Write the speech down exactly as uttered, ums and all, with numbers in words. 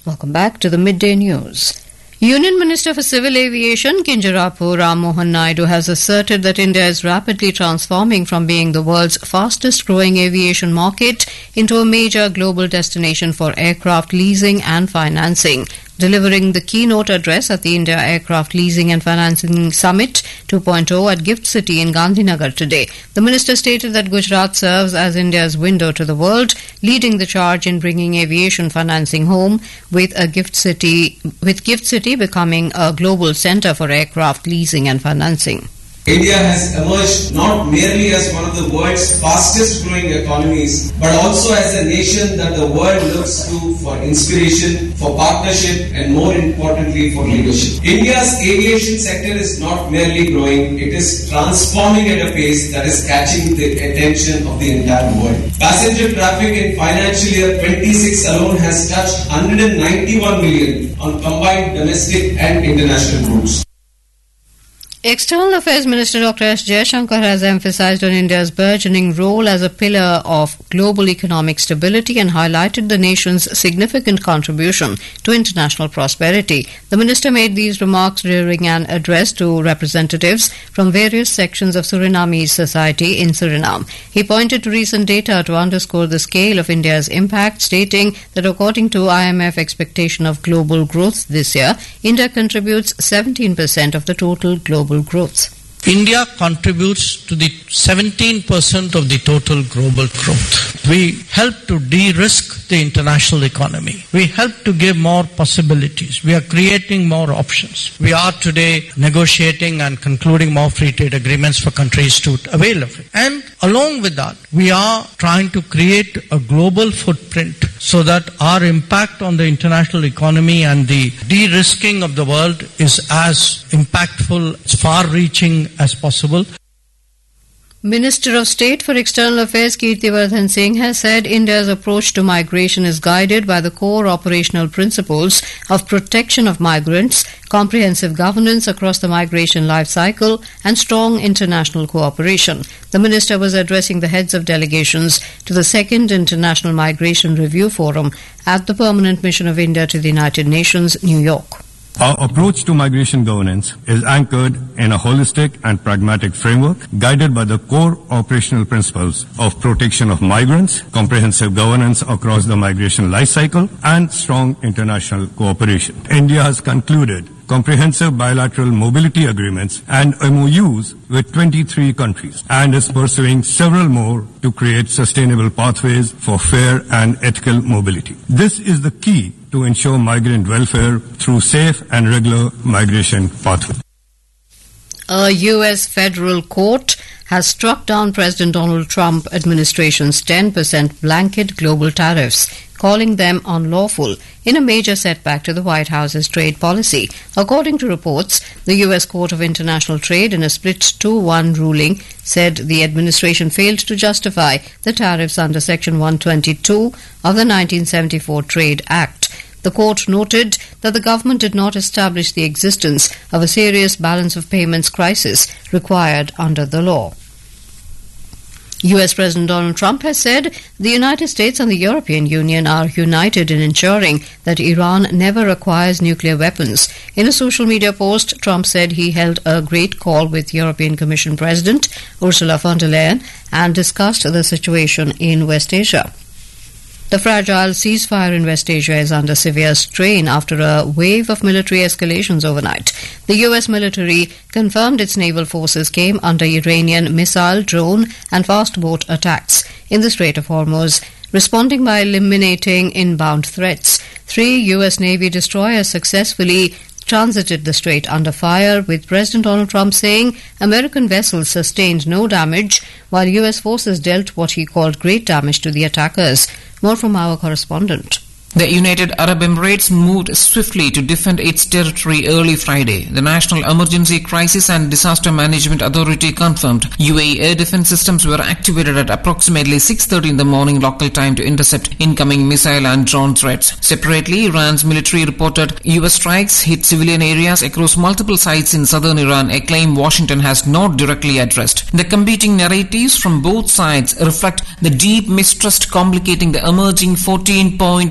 Welcome back to the Midday News. Union Minister for Civil Aviation Kinjarapu Ram Mohan Naidu has asserted that India is rapidly transforming from being the world's fastest growing aviation market into a major global destination for aircraft leasing and financing. Delivering the keynote address at the India Aircraft Leasing and Financing Summit two point oh at Gift City in Gandhinagar today, the minister stated that Gujarat serves as India's window to the world, leading the charge in bringing aviation financing home, with a Gift City with Gift City becoming a global centre for aircraft leasing and financing. India has emerged not merely as one of the world's fastest growing economies, but also as a nation that the world looks to for inspiration, for partnership, and more importantly for leadership. India's aviation sector is not merely growing, it is transforming at a pace that is catching the attention of the entire world. Passenger traffic in financial year twenty-six alone has touched one hundred ninety-one million on combined domestic and international routes. External Affairs Minister Doctor S. Jaishankar has emphasized on India's burgeoning role as a pillar of global economic stability and highlighted the nation's significant contribution to international prosperity. The minister made these remarks during an address to representatives from various sections of Surinamese society in Suriname. He pointed to recent data to underscore the scale of India's impact, stating that according to I M F expectation of global growth this year, India contributes seventeen percent of the total global growth. India contributes to the seventeen percent of the total global growth. We help to de-risk the international economy. We help to give more possibilities. We are creating more options. We are today negotiating and concluding more free trade agreements for countries to avail of it. And along with that, we are trying to create a global footprint so that our impact on the international economy and the de-risking of the world is as impactful, as far-reaching as possible. Minister of State for External Affairs Kirtivardhan Singh has said India's approach to migration is guided by the core operational principles of protection of migrants, comprehensive governance across the migration life cycle, and strong international cooperation. The minister was addressing the heads of delegations to the Second International Migration Review Forum at the Permanent Mission of India to the United Nations, New York. Our approach to migration governance is anchored in a holistic and pragmatic framework guided by the core operational principles of protection of migrants, comprehensive governance across the migration life cycle, and strong international cooperation. India has concluded comprehensive bilateral mobility agreements and M O Us with twenty-three countries and is pursuing several more to create sustainable pathways for fair and ethical mobility. This is the key to ensure migrant welfare through safe and regular migration pathways. A U S federal court has struck down President Donald Trump administration's ten percent blanket global tariffs, calling them unlawful, in a major setback to the White House's trade policy. According to reports, the U S Court of International Trade, in a split two one ruling, said the administration failed to justify the tariffs under Section one twenty-two of the nineteen seventy-four Trade Act. The court noted that the government did not establish the existence of a serious balance of payments crisis required under the law. U S President Donald Trump has said the United States and the European Union are united in ensuring that Iran never acquires nuclear weapons. In a social media post, Trump said he held a great call with European Commission President Ursula von der Leyen and discussed the situation in West Asia. The fragile ceasefire in West Asia is under severe strain after a wave of military escalations overnight. The U S military confirmed its naval forces came under Iranian missile, drone and fast boat attacks in the Strait of Hormuz, responding by eliminating inbound threats. Three U S Navy destroyers successfully transited the strait under fire, with President Donald Trump saying American vessels sustained no damage, while U S forces dealt what he called great damage to the attackers. More from our correspondent. The United Arab Emirates moved swiftly to defend its territory early Friday. The National Emergency Crisis and Disaster Management Authority confirmed U A E air defense systems were activated at approximately six thirty in the morning local time to intercept incoming missile and drone threats. Separately, Iran's military reported U S strikes hit civilian areas across multiple sites in southern Iran, a claim Washington has not directly addressed. The competing narratives from both sides reflect the deep mistrust complicating the emerging fourteen point